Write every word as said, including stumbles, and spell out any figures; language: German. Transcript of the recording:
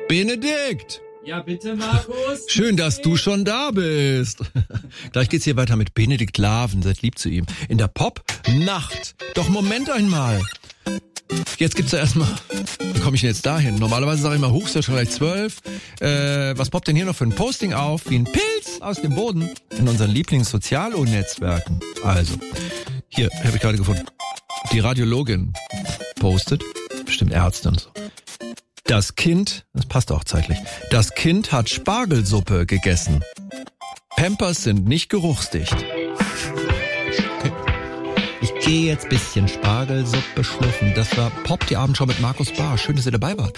Benedikt! Ja, bitte, Markus. Schön, dass du schon da bist. Gleich geht's hier weiter mit Benedikt Laven. Seid lieb zu ihm. In der Pop-Nacht. Doch Moment einmal. Jetzt gibt's ja erstmal, wie komme ich denn jetzt dahin? Normalerweise sage ich mal, huch, ist ja schon gleich zwölf. Äh, was poppt denn hier noch für ein Posting auf? Wie ein Pilz aus dem Boden. In unseren Lieblings-Sozial-Netzwerken. Also, hier, habe ich gerade gefunden. Die Radiologin postet, bestimmt Ärzte und so. Das Kind, das passt auch zeitlich, das Kind hat Spargelsuppe gegessen. Pampers sind nicht geruchsdicht. Ich gehe jetzt bisschen Spargelsuppe schlürfen. Das war Pop die Abendschau mit Markus Bahr. Schön, dass ihr dabei wart.